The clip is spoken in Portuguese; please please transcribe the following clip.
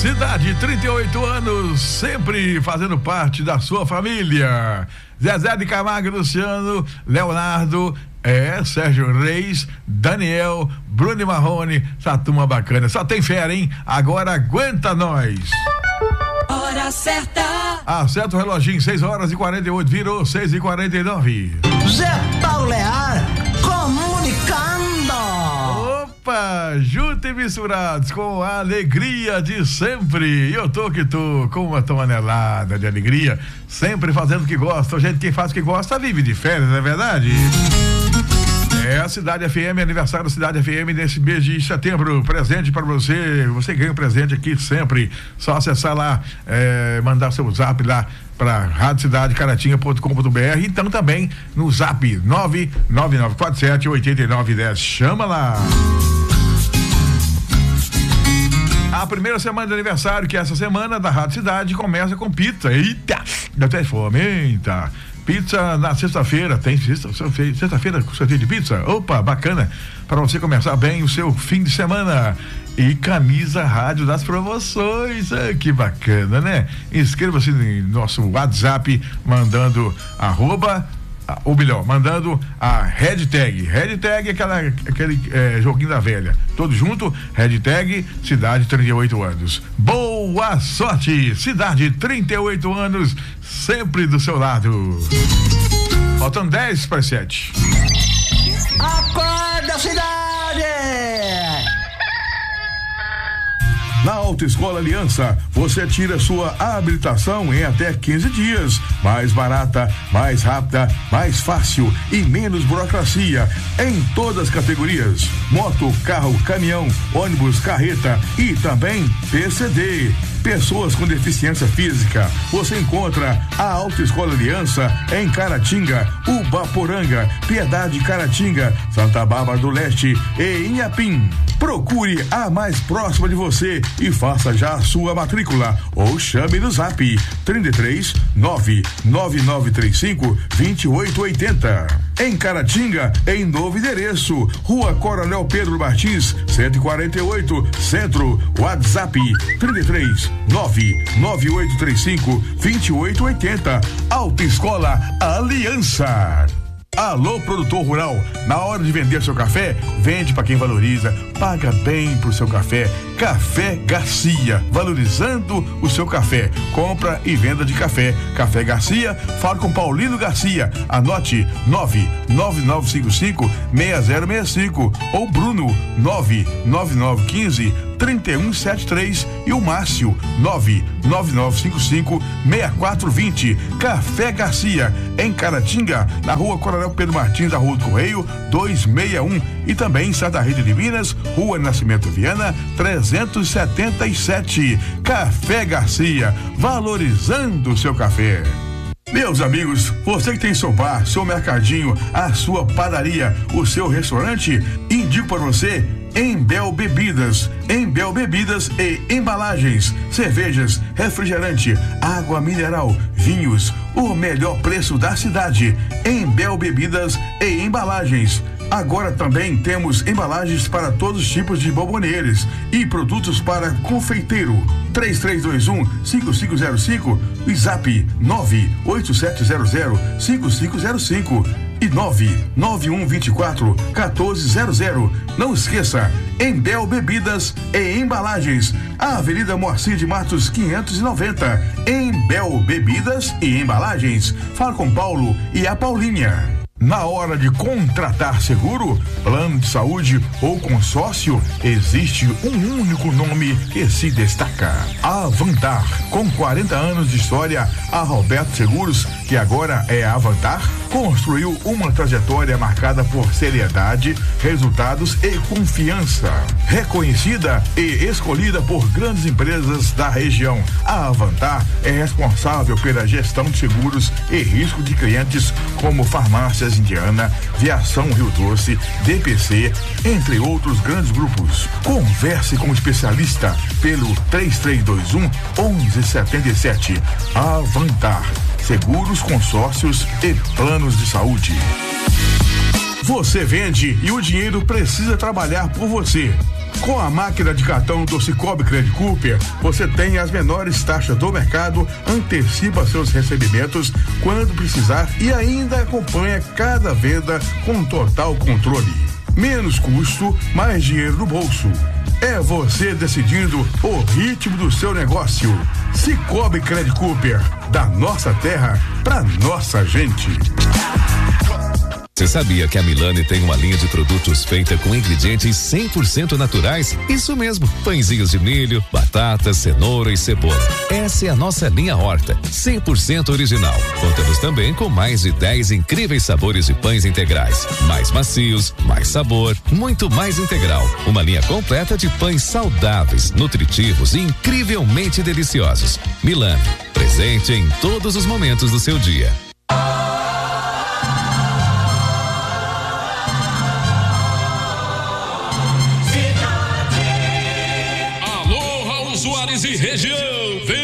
Cidade, 38 anos, sempre fazendo parte da sua família. Zezé de Camargo, Luciano, Leonardo, Sérgio Reis, Daniel, Bruno e Marrone, essa turma bacana. Só tem fera, hein? Agora aguenta nós. Hora certa. Acerta o reloginho, 6h48, virou 6h49. Zé Paulo Lear, comunicando. Opa, junto e misturados com a alegria de sempre. Eu tô que tô com uma tonelada de alegria, sempre fazendo o que gosta. Gente, quem faz o que gosta vive de férias, não é verdade? É a Cidade FM, aniversário da Cidade FM nesse mês de setembro. Presente para você, você ganha um presente aqui sempre. Só acessar lá, mandar seu zap lá para radiocidadecaratinga.com.br. Então também no zap 99947-8910. Chama lá. A primeira semana de aniversário, que é essa semana da Rádio Cidade, começa com pizza. Eita, dá até fome, eita. Pizza na sexta-feira, tem sexta-feira com sorteio de pizza? Opa, bacana, para você começar bem o seu fim de semana. E camisa rádio das promoções, que bacana, né? Inscreva-se no nosso WhatsApp, mandando mandando a hashtag aquele joguinho da velha, todo junto, hashtag Cidade 38 anos. Boa sorte, Cidade 38 anos, sempre do seu lado. Faltam 10 para 7. Acorda, cidade! Na Autoescola Aliança, você tira sua habilitação em até 15 dias. Mais barata, mais rápida, mais fácil e menos burocracia em todas as categorias: moto, carro, caminhão, ônibus, carreta e também PCD. Pessoas com deficiência física. Você encontra a Autoescola Aliança em Caratinga, Ubaporanga, Piedade, Caratinga, Santa Bárbara do Leste e Inhapim. Procure a mais próxima de você e faça já a sua matrícula ou chame no zap 33 99935 2880. Em Caratinga, em novo endereço, Rua Coronel Pedro Martins, 148, Centro. WhatsApp 33 99835 2880. Autoescola Aliança. Alô, produtor rural, na hora de vender seu café, vende para quem valoriza, paga bem pro seu café. Café Garcia, valorizando o seu café. Compra e venda de café. Café Garcia, fala com Paulino Garcia. Anote 99955-6065 ou Bruno 99915-3173 e o Márcio 99955-6420. Café Garcia, em Caratinga, na Rua Coronel Pedro Martins, da Rua do Correio 261, e também em Santa Rita de Minas, Rua Nascimento Viana 377. Café Garcia, valorizando o seu café. Meus amigos, você que tem seu bar, seu mercadinho, a sua padaria, o seu restaurante, indico para você Embel Bebidas. Embel Bebidas e embalagens, cervejas, refrigerante, água mineral, vinhos, o melhor preço da cidade. Embel Bebidas e embalagens. Agora também temos embalagens para todos os tipos de bomboneiros e produtos para confeiteiro. 3321-5505 e zap 98700-5505 e 99124-1400. Não esqueça, Embel Bebidas e Embalagens, a Avenida Moacir de Matos 590. Embel Bebidas e Embalagens. Fala com Paulo e a Paulinha. Na hora de contratar seguro, plano de saúde ou consórcio, existe um único nome que se destaca: Avantar. Com 40 anos de história, a Roberto Seguros, que agora é a Avantar, construiu uma trajetória marcada por seriedade, resultados e confiança. Reconhecida e escolhida por grandes empresas da região, a Avantar é responsável pela gestão de seguros e risco de clientes como farmácias Indiana, Viação Rio Doce, DPC, entre outros grandes grupos. Converse com o especialista pelo 3321-1177. Avantar. Seguros, consórcios e planos de saúde. Você vende e o dinheiro precisa trabalhar por você. Com a máquina de cartão do Cicobi Credit Cooper, você tem as menores taxas do mercado, antecipa seus recebimentos quando precisar e ainda acompanha cada venda com total controle. Menos custo, mais dinheiro no bolso. É você decidindo o ritmo do seu negócio. Cicobi Credit Cooper, da nossa terra pra nossa gente. Você sabia que a Milani tem uma linha de produtos feita com ingredientes 100% naturais? Isso mesmo, pãezinhos de milho, batata, cenoura e cebola. Essa é a nossa linha Horta, 100% original. Contamos também com mais de 10 incríveis sabores de pães integrais. Mais macios, mais sabor, muito mais integral. Uma linha completa de pães saudáveis, nutritivos e incrivelmente deliciosos. Milani, presente em todos os momentos do seu dia. Alô, Raul Soares e região.